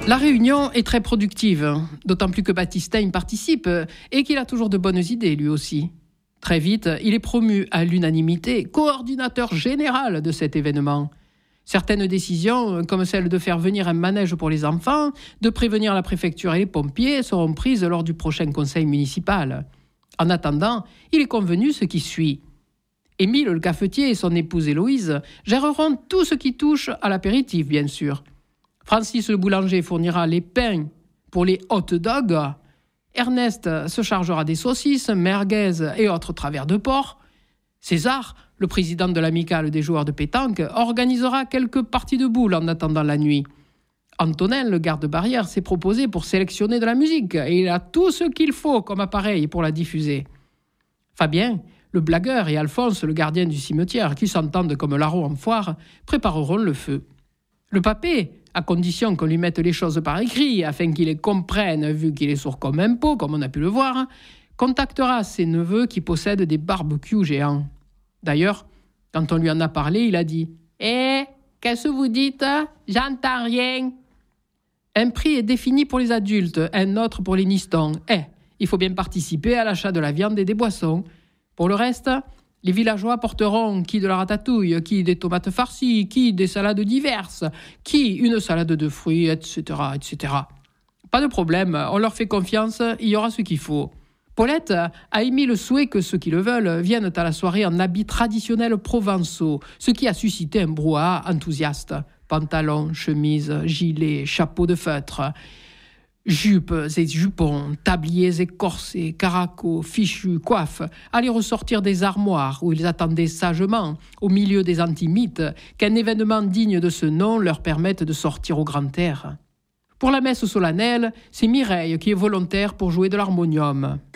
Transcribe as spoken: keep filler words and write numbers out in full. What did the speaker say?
La réunion est très productive, d'autant plus que Battistin y participe et qu'il a toujours de bonnes idées lui aussi. Très vite, il est promu à l'unanimité coordinateur général de cet événement. Certaines décisions, comme celle de faire venir un manège pour les enfants, de prévenir la préfecture et les pompiers, seront prises lors du prochain conseil municipal. En attendant, il est convenu ce qui suit. Émile le cafetier et son épouse Héloïse géreront tout ce qui touche à l'apéritif, bien sûr. Francis le boulanger fournira les pains pour les hot dogs. Ernest se chargera des saucisses, merguez et autres travers de porc. César, le président de l'amicale des joueurs de pétanque, organisera quelques parties de boules en attendant la nuit. Antonin, le garde-barrière, s'est proposé pour sélectionner de la musique et il a tout ce qu'il faut comme appareil pour la diffuser. Fabien, le blagueur, et Alphonse, le gardien du cimetière, qui s'entendent comme larrons en foire, prépareront le feu. Le papé, à condition qu'on lui mette les choses par écrit afin qu'il les comprenne, vu qu'il est sourd comme un pot, comme on a pu le voir, contactera ses neveux qui possèdent des barbecues géants. D'ailleurs, quand on lui en a parlé, il a dit « Eh, qu'est-ce que vous dites ? J'entends rien !» Un prix est défini pour les adultes, un autre pour les nistons. Eh, il faut bien participer à l'achat de la viande et des boissons. Pour le reste, les villageois porteront qui de la ratatouille, qui des tomates farcies, qui des salades diverses, qui une salade de fruits, et cetera, et cetera. Pas de problème, on leur fait confiance, il y aura ce qu'il faut. Paulette a émis le souhait que ceux qui le veulent viennent à la soirée en habits traditionnels provençaux, ce qui a suscité un brouhaha enthousiaste. Pantalons, chemises, gilets, chapeaux de feutre, jupes et jupons, tabliers et corsets, caracots, fichus, coiffes, allaient ressortir des armoires où ils attendaient sagement, au milieu des antimites, qu'un événement digne de ce nom leur permette de sortir au grand air. Pour la messe solennelle, c'est Mireille qui est volontaire pour jouer de l'harmonium.